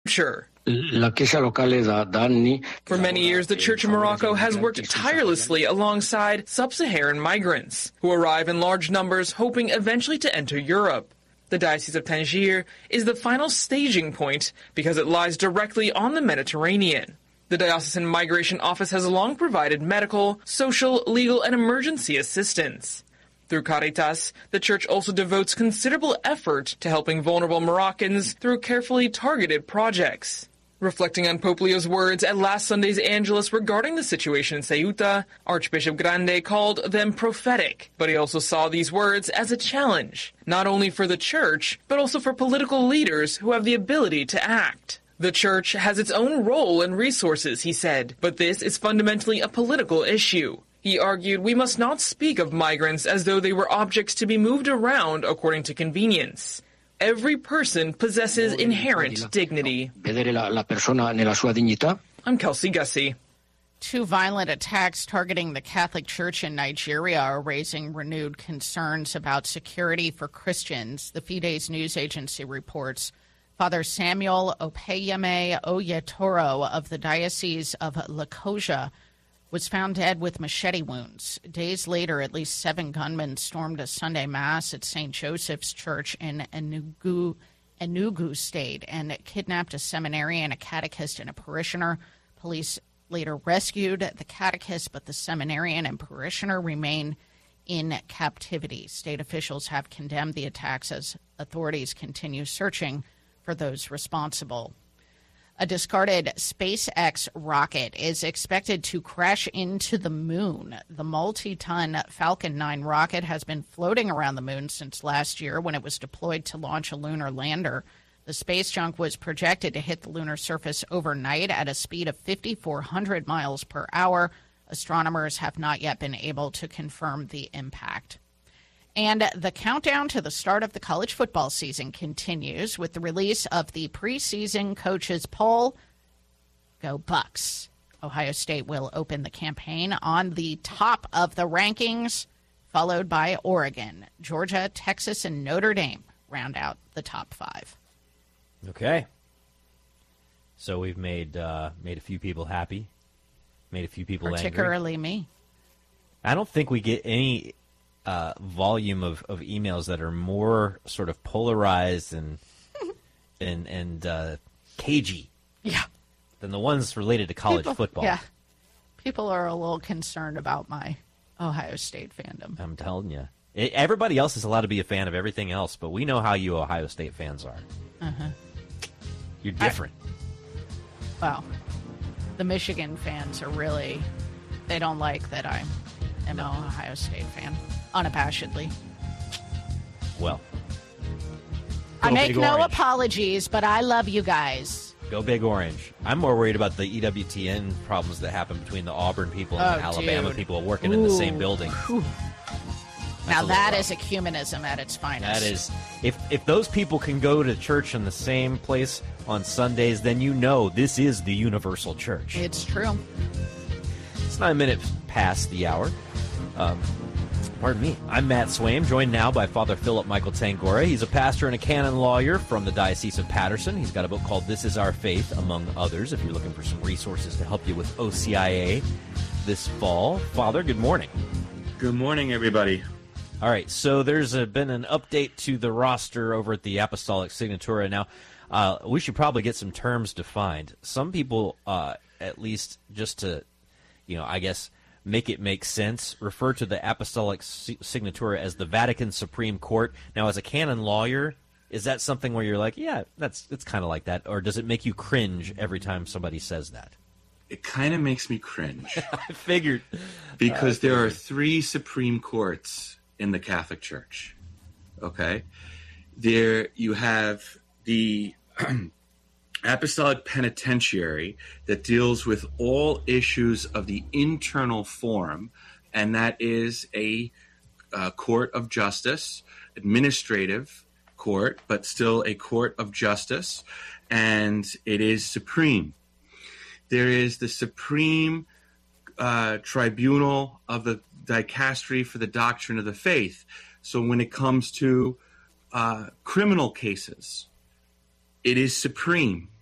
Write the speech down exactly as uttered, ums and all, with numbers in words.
Sure. For many years, the Church of Morocco has worked tirelessly alongside sub-Saharan migrants who arrive in large numbers hoping eventually to enter Europe. The Diocese of Tangier is the final staging point because it lies directly on the Mediterranean. The Diocesan Migration Office has long provided medical, social, legal, and emergency assistance. Through Caritas, the Church also devotes considerable effort to helping vulnerable Moroccans through carefully targeted projects. Reflecting on Pope Leo's words at last Sunday's Angelus regarding the situation in Ceuta, Archbishop Grande called them prophetic, but he also saw these words as a challenge, not only for the Church, but also for political leaders who have the ability to act. The Church has its own role and resources, he said, but this is fundamentally a political issue. He argued we must not speak of migrants as though they were objects to be moved around according to convenience. Every person possesses inherent dignity. I'm Kelsey Gussie. Two violent attacks targeting the Catholic Church in Nigeria are raising renewed concerns about security for Christians. The Fides news agency reports Father Samuel Opeyeme Oyetoro of the Diocese of Lokoja was found dead with machete wounds. Days later, at least seven gunmen stormed a Sunday Mass at Saint Joseph's Church in Enugu, Enugu State and kidnapped a seminarian, a catechist, and a parishioner. Police later rescued the catechist, but the seminarian and parishioner remain in captivity. State officials have condemned the attacks as authorities continue searching for those responsible. A discarded SpaceX rocket is expected to crash into the moon. The multi-ton Falcon nine rocket has been floating around the moon since last year when it was deployed to launch a lunar lander. The space junk was projected to hit the lunar surface overnight at a speed of five thousand four hundred miles per hour. Astronomers have not yet been able to confirm the impact. And the countdown to the start of the college football season continues with the release of the preseason coaches poll. Go Bucks. Ohio State will open the campaign on the top of the rankings, followed by Oregon. Georgia, Texas, and Notre Dame round out the top five. Okay. So we've made uh, made a few people happy, made a few people angry. Particularly me. I don't think we get any Uh, volume of, of emails that are more sort of polarized and and and uh, cagey, yeah, than the ones related to college people, football. Yeah, people are a little concerned about my Ohio State fandom. I'm telling you, it, everybody else is allowed to be a fan of everything else, but we know how you Ohio State fans are. Uh-huh. You're different. I, well, the Michigan fans are really, they don't like that I'm an no. Ohio State fan. Unabashedly. Well, I make no orange. apologies, but I love you guys. Go Big Orange. I'm more worried about the E W T N problems that happen between the Auburn people and oh, the Alabama dude. people working Ooh. in the same building. Now that is ecumenism at its finest. That is, if if those people can go to church in the same place on Sundays, then you know this is the universal church. It's true. It's nine minutes past the hour. Um, Pardon me. I'm Matt Swaim, joined now by Father Philip Michael Tangora. He's a pastor and a canon lawyer from the Diocese of Patterson. He's got a book called This Is Our Faith, among others, if you're looking for some resources to help you with O C I A this fall. Father, good morning. Good morning, everybody. All right, so there's a, been an update to the roster over at the Apostolic Signatura. Now, uh, we should probably get some terms defined. Some people, uh, at least just to, you know, I guess, make it make sense, refer to the Apostolic Signatura as the Vatican Supreme Court. Now, as a canon lawyer, is that something where you're like, yeah, that's it's kind of like that, or does it make you cringe every time somebody says that? It kind of makes me cringe. I figured. Because I figured. there are three Supreme Courts in the Catholic Church, okay? There you have the Apostolic Penitentiary that deals with all issues of the internal form, and that is a uh, court of justice, administrative court, but still a court of justice, and it is supreme. There is the Supreme uh, Tribunal of the Dicastery for the Doctrine of the Faith. So when it comes to uh, criminal cases, it is supreme.